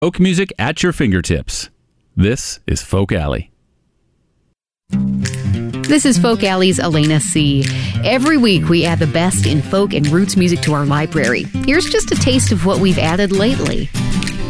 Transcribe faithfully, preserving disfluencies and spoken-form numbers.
Folk music at your fingertips. This is Folk Alley. This is Folk Alley's Elena C. Every week we add the best in folk and roots music to our library. Here's just a taste of what we've added lately.